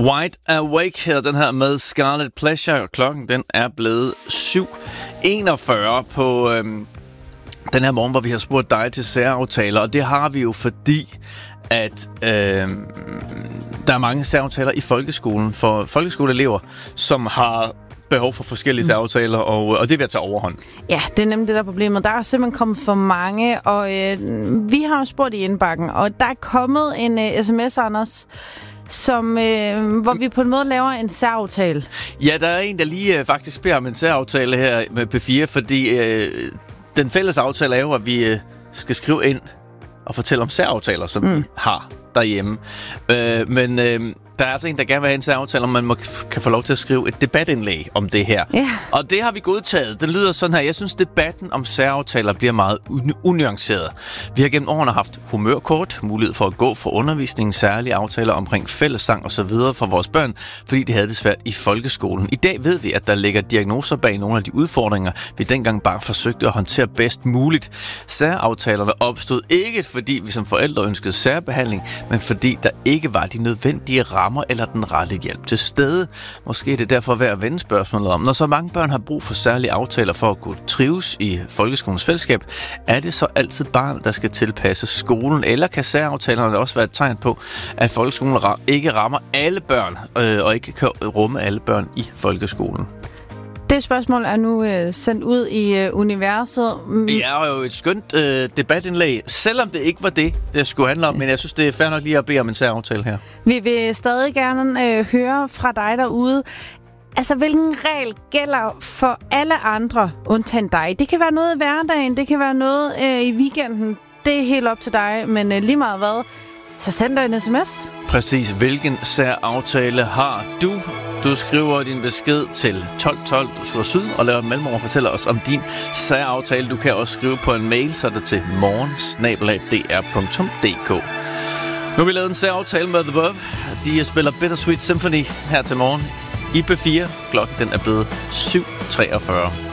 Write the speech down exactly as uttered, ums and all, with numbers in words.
Wide Awake her, den her med Scarlet Pleasure, og klokken den er blevet syv enogfyrre på øhm, den her morgen, hvor vi har spurgt dig til særaftaler, og det har vi jo fordi, at øhm, der er mange særaftaler i folkeskolen for folkeskoleelever, som har behov for forskellige særaftaler, og, og det er ved at tage overhånd. Ja, det er nemlig det der problemet. Der er simpelthen kommet for mange, og øh, vi har jo spurgt i indbakken, og der er kommet en øh, sms, Anders, som, øh, hvor vi på en måde laver en særaftale. Ja, der er en, der lige øh, faktisk beder om en særaftale her med P fire, fordi øh, den fælles aftale er jo, at vi øh, skal skrive ind og fortælle om særaftaler, som mm. vi har derhjemme. Øh, men øh, der er altså en, der gerne vil have en særaftale, om man må, kan få lov til at skrive et debatindlæg om det her. Yeah. Og det har vi godtaget. Den lyder sådan her. Jeg synes, debatten om særaftaler bliver meget un- unuanceret. Vi har gennem årene haft humørkort, mulighed for at gå for undervisning, særlige aftaler omkring fællessang osv. for vores børn, fordi de havde det svært i folkeskolen. I dag ved vi, at der ligger diagnoser bag nogle af de udfordringer, vi dengang bare forsøgte at håndtere bedst muligt. Særaftalerne opstod ikke, fordi vi som forældre ønskede særbehandling, men fordi der ikke var de nødvendige rammer eller den rette hjælp til stede. Måske er det derfor værd at vende spørgsmålet om. Når så mange børn har brug for særlige aftaler for at kunne trives i folkeskolens fællesskab, er det så altid barnet, der skal tilpasse skolen? Eller kan særaftalerne også være et tegn på, at folkeskolen ikke rammer alle børn, øh, og ikke kan rumme alle børn i folkeskolen? Det spørgsmål er nu øh, sendt ud i øh, universet. Det er jo et skønt øh, debatindlæg, selvom det ikke var det, det skulle handle om. Men jeg synes, det er fair nok lige at bede om en særaftale her. Vi vil stadig gerne øh, høre fra dig derude. Altså, hvilken regel gælder for alle andre, undtagen dig? Det kan være noget i hverdagen, det kan være noget øh, i weekenden. Det er helt op til dig, men øh, lige meget hvad, så send dig en sms. Præcis. Hvilken særaftale har du? Du skriver din besked til tolv tolv, du skriver syd, og laver et mellemrum og fortæller os om din særaftale. Du kan også skrive på en mail, så er det til morgen snabel-a d r punktum d k. Nu har vi lavet en særaftale med The Verve. De spiller Bittersweet Symphony her til morgen i P fire. Klokken den er blevet syv treogfyrre.